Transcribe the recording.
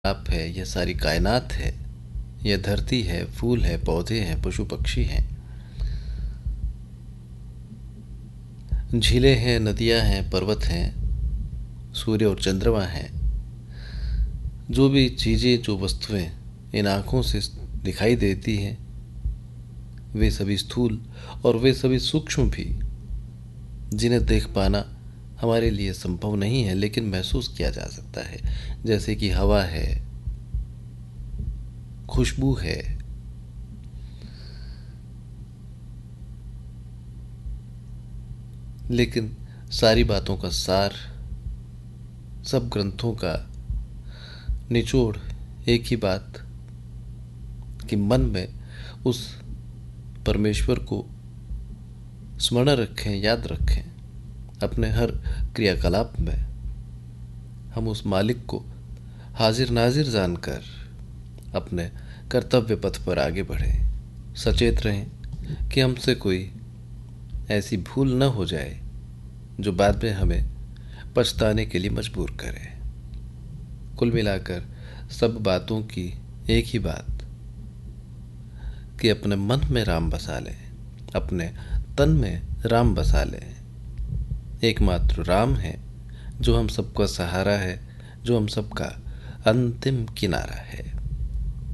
आप है, यह सारी कायनात है, यह धरती है, फूल है, पौधे हैं, पशु पक्षी हैं, झीलें हैं, नदियां हैं, पर्वत हैं, सूर्य और चंद्रमा हैं। जो भी चीज़ें, जो वस्तुएं इन आँखों से दिखाई देती हैं, वे सभी स्थूल और वे सभी सूक्ष्म भी, जिन्हें देख पाना हमारे लिए संभव नहीं है, लेकिन महसूस किया जा सकता है। जैसे कि हवा है, खुशबू है, लेकिन सारी बातों का सार, सब ग्रंथों का निचोड़ एक ही बात कि मन में उस परमेश्वर को स्मरण रखें, याद रखें। अपने हर क्रियाकलाप में हम उस मालिक को हाजिर नाजिर जानकर अपने कर्तव्य पथ पर आगे बढ़ें। सचेत रहें कि हमसे कोई ऐसी भूल न हो जाए जो बाद में हमें पछताने के लिए मजबूर करे। कुल मिलाकर सब बातों की एक ही बात कि अपने मन में राम बसा लें, अपने तन में राम बसा लें। एकमात्र राम है जो हम सबका सहारा है, जो हम सबका अंतिम किनारा है।